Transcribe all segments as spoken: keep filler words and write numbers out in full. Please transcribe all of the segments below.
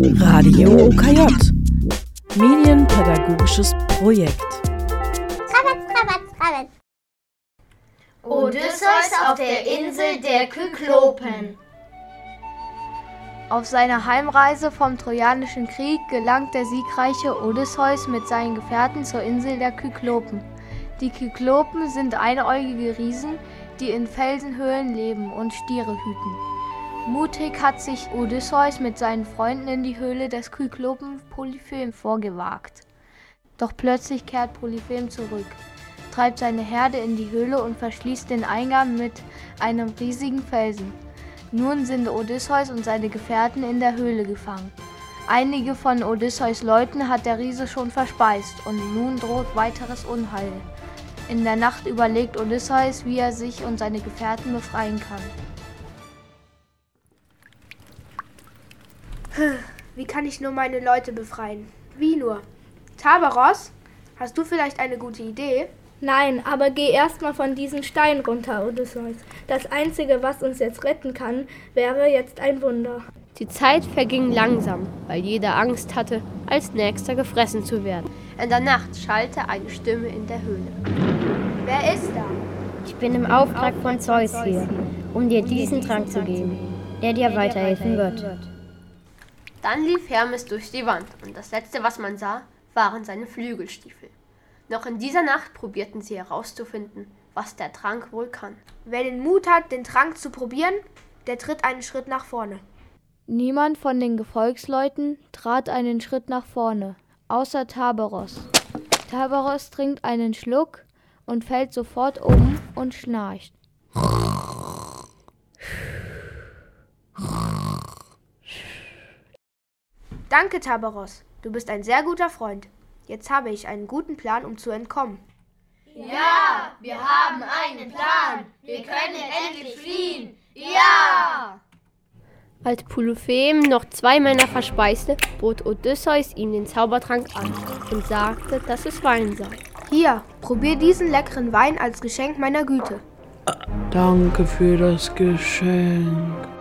Radio O K J, Medienpädagogisches Projekt. Rabatz, Rabatz, Rabatz. Odysseus auf der Insel der Kyklopen. Auf seiner Heimreise vom Trojanischen Krieg gelangt der siegreiche Odysseus mit seinen Gefährten zur Insel der Kyklopen. Die Kyklopen sind einäugige Riesen, die in Felsenhöhlen leben und Stiere hüten. Mutig hat sich Odysseus mit seinen Freunden in die Höhle des Kyklopen Polyphem vorgewagt. Doch plötzlich kehrt Polyphem zurück, treibt seine Herde in die Höhle und verschließt den Eingang mit einem riesigen Felsen. Nun sind Odysseus und seine Gefährten in der Höhle gefangen. Einige von Odysseus Leuten hat der Riese schon verspeist und nun droht weiteres Unheil. In der Nacht überlegt Odysseus, wie er sich und seine Gefährten befreien kann. Wie kann ich nur meine Leute befreien? Wie nur? Tabaros, hast du vielleicht eine gute Idee? Nein, aber geh erstmal von diesem Stein runter, Odysseus. Das Einzige, was uns jetzt retten kann, wäre jetzt ein Wunder. Die Zeit verging langsam, weil jeder Angst hatte, als Nächster gefressen zu werden. In der Nacht schallte eine Stimme in der Höhle. Wer ist da? Ich bin im Auftrag von Zeus hier, um dir diesen Trank zu geben, der dir weiterhelfen wird. Dann lief Hermes durch die Wand und das Letzte, was man sah, waren seine Flügelstiefel. Noch in dieser Nacht probierten sie herauszufinden, was der Trank wohl kann. Wer den Mut hat, den Trank zu probieren, der tritt einen Schritt nach vorne. Niemand von den Gefolgsleuten trat einen Schritt nach vorne, außer Tabaros. Tabaros trinkt einen Schluck und fällt sofort um und schnarcht. Danke, Tabaros. Du bist ein sehr guter Freund. Jetzt habe ich einen guten Plan, um zu entkommen. Ja, wir haben einen Plan. Wir können endlich fliehen. Ja! Als Polyphem noch zwei Männer verspeiste, bot Odysseus ihm den Zaubertrank an und sagte, dass es Wein sei. Hier, probier diesen leckeren Wein als Geschenk meiner Güte. Danke für das Geschenk.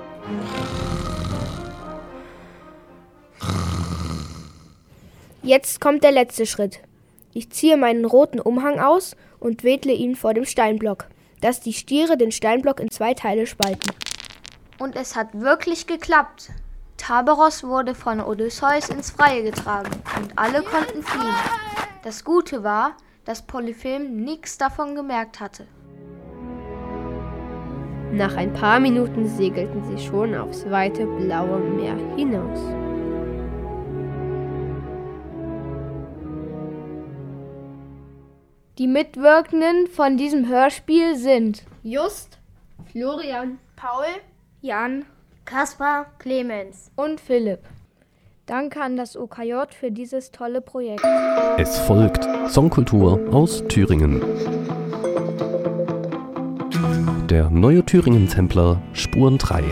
Jetzt kommt der letzte Schritt. Ich ziehe meinen roten Umhang aus und wedle ihn vor dem Steinblock, dass die Stiere den Steinblock in zwei Teile spalten. Und es hat wirklich geklappt. Tabaros wurde von Odysseus ins Freie getragen und alle konnten fliehen. Das Gute war, dass Polyphem nichts davon gemerkt hatte. Nach ein paar Minuten segelten sie schon aufs weite blaue Meer hinaus. Die Mitwirkenden von diesem Hörspiel sind Just, Florian, Paul, Jan, Kaspar, Clemens und Philipp. Danke an das O K J für dieses tolle Projekt. Es folgt Songkultur aus Thüringen. Der neue Thüringen-Sampler Spuren drei.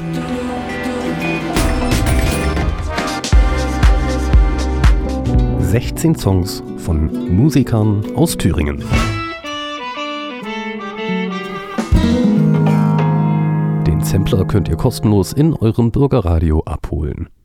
sechzehn Songs von Musikern aus Thüringen. Den Sampler könnt ihr kostenlos in eurem Bürgerradio abholen.